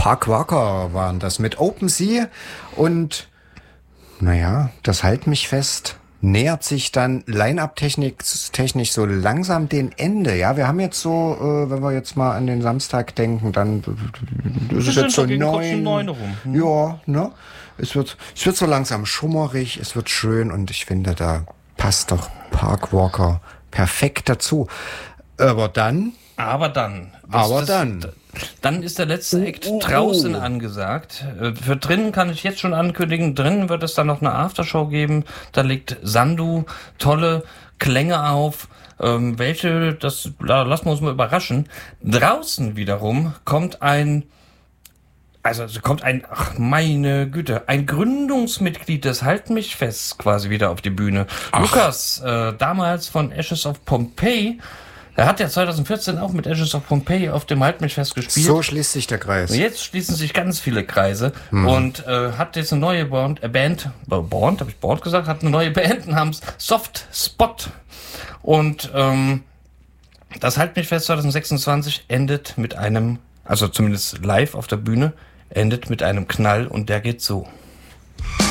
Park Walker waren das mit Open Sea und naja, das Halt mich fest nähert sich dann Line-Up-technisch so langsam dem Ende. Ja, wir haben jetzt so, wenn wir jetzt mal an den Samstag denken, dann ist es jetzt so 9 rum. Ja, ne? Es wird so langsam schummerig, es wird schön und ich finde, da passt doch Park Walker perfekt dazu. Aber dann ist der letzte Act draußen angesagt. Für drinnen kann ich jetzt schon ankündigen, drinnen wird es dann noch eine Aftershow geben. Da legt Sandu tolle Klänge auf. Lassen wir uns mal überraschen. Draußen wiederum kommt ein Gründungsmitglied des Halt mich fest quasi wieder auf die Bühne. Ach. Lukas, damals von Ashes of Pompeii. Er hat ja 2014 auch mit Ashes of Pompeii auf dem Halt mich fest gespielt. So schließt sich der Kreis. Und jetzt schließen sich ganz viele Kreise und hat jetzt eine neue Band namens Soft Spot. Und das Halt mich fest 2026 endet mit einem, also zumindest live auf der Bühne, endet mit einem Knall und der geht so.